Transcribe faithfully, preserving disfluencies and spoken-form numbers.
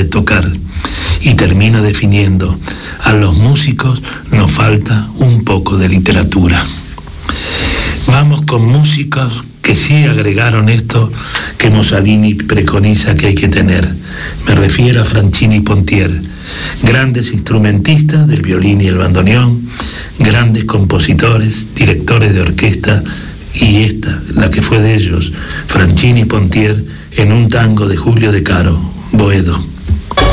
de tocar. Y termina definiendo: a los músicos nos falta un poco de literatura. Vamos con músicos que sí agregaron esto que Mussolini preconiza que hay que tener. Me refiero a Franchini Pontier, grandes instrumentistas del violín y el bandoneón, grandes compositores, directores de orquesta, y esta, la que fue de ellos, Franchini Pontier, en un tango de Julio De Caro, Boedo.